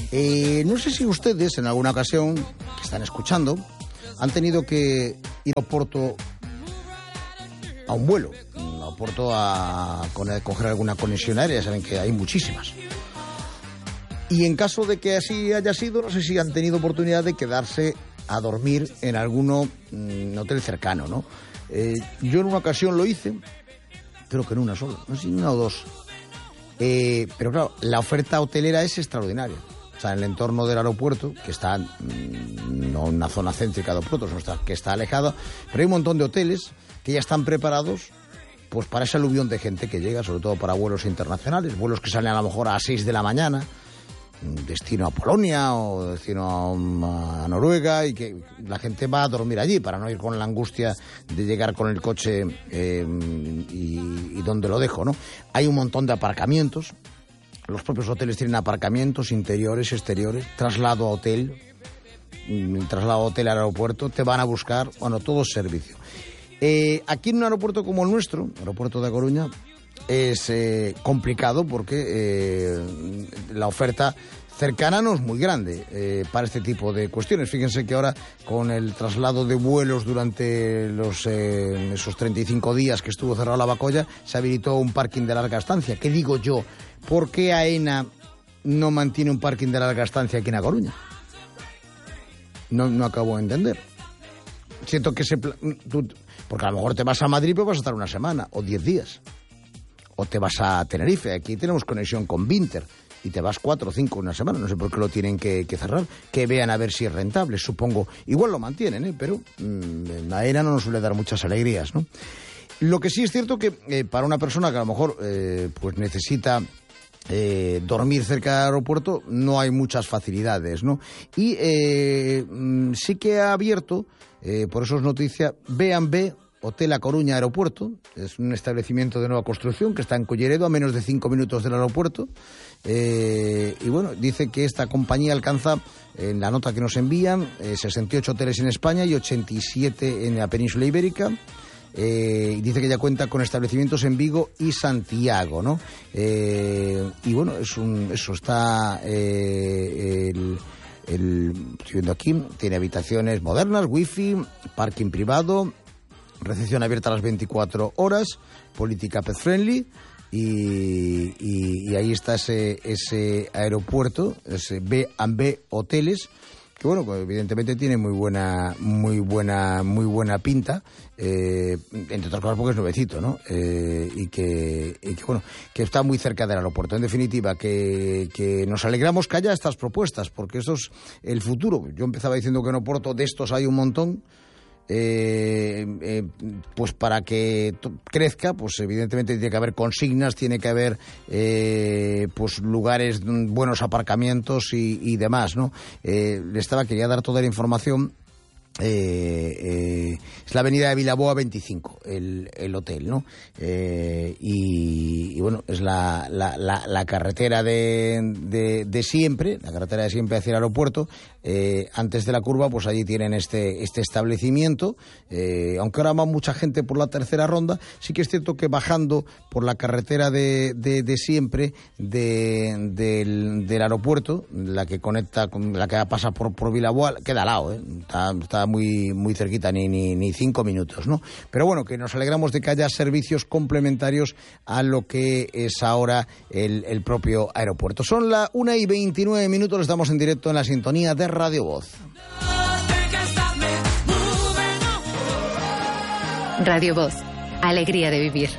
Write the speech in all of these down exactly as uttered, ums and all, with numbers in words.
Eh, no sé si ustedes en alguna ocasión, que están escuchando, han tenido que ir a Oporto a un vuelo, a Oporto a, a coger alguna conexión aérea, saben que hay muchísimas. Y en caso de que así haya sido, no sé si han tenido oportunidad de quedarse a dormir en algún mm, hotel cercano, ¿no? Eh, yo en una ocasión lo hice, pero que en una sola, no sé si una o dos. Eh, pero claro, la oferta hotelera es extraordinaria. O sea, en el entorno del aeropuerto, que está mmm, no en una zona céntrica de Oporto, sino está, que está alejada, pero hay un montón de hoteles que ya están preparados pues para ese aluvión de gente que llega, sobre todo para vuelos internacionales, vuelos que salen a lo mejor a las seis de la mañana, destino a Polonia o destino a, a Noruega, y que la gente va a dormir allí para no ir con la angustia de llegar con el coche eh, y, y dónde lo dejo, ¿no? Hay un montón de aparcamientos, los propios hoteles tienen aparcamientos interiores, exteriores, traslado a hotel, traslado a hotel al aeropuerto, te van a buscar, bueno, todo es servicio. Eh, aquí en un aeropuerto como el nuestro, el aeropuerto de Coruña, es eh, complicado porque eh, la oferta cercana no es muy grande eh, para este tipo de cuestiones. Fíjense que ahora con el traslado de vuelos durante los eh, esos treinta y cinco días que estuvo cerrado la Bacolla, se habilitó un parking de larga estancia. ¿Qué digo yo? ¿Por qué AENA no mantiene un parking de larga estancia aquí en A Coruña? No, no acabo de entender. Siento que se... Tú, porque a lo mejor te vas a Madrid, pero vas a estar una semana o diez días. O te vas a Tenerife, aquí tenemos conexión con Vinter, y te vas cuatro o cinco una semana, no sé por qué lo tienen que, que cerrar, que vean a ver si es rentable, supongo, igual lo mantienen, ¿eh? Pero mmm, la AENA no nos suele dar muchas alegrías, ¿no? Lo que sí es cierto que eh, para una persona que a lo mejor eh, pues necesita eh, dormir cerca del aeropuerto, no hay muchas facilidades, ¿no? Y eh, sí que ha abierto, eh, por eso es noticia, B and B Hotel A Coruña Aeropuerto. Es un establecimiento de nueva construcción que está en Colleredo, a menos de cinco minutos del aeropuerto. Eh, y bueno, dice que esta compañía alcanza, en la nota que nos envían, eh, sesenta y ocho hoteles en España y ochenta y siete en la península ibérica. Eh, y dice que ya cuenta con establecimientos en Vigo y Santiago, ¿no? Eh, y bueno, es un, eso está... Eh, el, el, estoy viendo aquí, tiene habitaciones modernas, wifi, parking privado, recepción abierta a las veinticuatro horas, política pet friendly, y, y, y ahí está ese, ese aeropuerto, ese B and B Hoteles, que bueno, pues evidentemente tiene muy buena, muy buena, muy buena pinta, eh, entre otras cosas porque es nuevecito, ¿no? Eh, y, que, y que bueno, que está muy cerca del aeropuerto. En definitiva, que, que nos alegramos que haya estas propuestas, porque eso es el futuro. Yo empezaba diciendo que en Oporto de estos hay un montón. Eh, eh, pues para que t- crezca, pues evidentemente tiene que haber consignas, tiene que haber eh, pues lugares, buenos aparcamientos y, y demás, ¿no? Eh, le estaba, quería dar toda la información. Eh, eh, es la avenida de Vilaboa veinticinco, el, el hotel, ¿no? Eh, y, y bueno, es la, la, la, la carretera de, de, de siempre, la carretera de siempre hacia el aeropuerto. Eh, antes de la curva, pues allí tienen este, este establecimiento. Eh, aunque ahora va mucha gente por la tercera ronda, sí que es cierto que bajando por la carretera de, de, de siempre de, del, del aeropuerto, la que conecta con la que pasa por, por Vilaboa, queda al lado, ¿eh? Está, está muy, muy cerquita, ni, ni, ni cinco minutos, ¿no? Pero bueno, que nos alegramos de que haya servicios complementarios a lo que es ahora el, el propio aeropuerto. Son las una y veintinueve minutos, estamos en directo en la sintonía de Radio Voz. Radio Voz, alegría de vivir.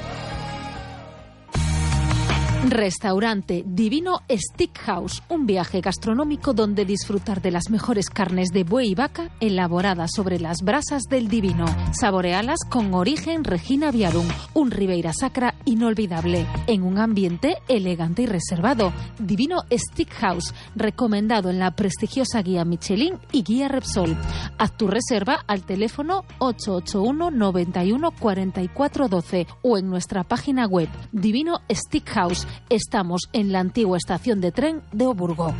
Restaurante Divino Steakhouse, un viaje gastronómico donde disfrutar de las mejores carnes de buey y vaca elaboradas sobre las brasas del Divino. Saborealas con origen Regina Viarum, un Ribeira Sacra inolvidable, en un ambiente elegante y reservado. Divino Steakhouse, recomendado en la prestigiosa guía Michelin y guía Repsol. Haz tu reserva al teléfono ocho ocho uno, noventa y uno, cuarenta y cuatro doce o en nuestra página web Divino Steakhouse. Estamos en la antigua estación de tren de Oburgo.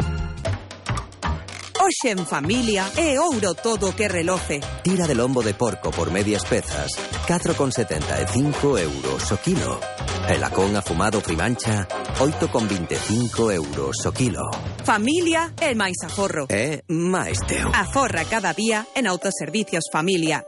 Hoxe en familia é ouro todo que reloce. Tira de lombo de porco por medias pezas, catro con setenta e cinco euros o kilo. El lacón afumado Frimancha, oito con vinte e cinco euros o kilo. Familia é máis aforro. É máis teu. Aforra cada día en Autoservicios Familia.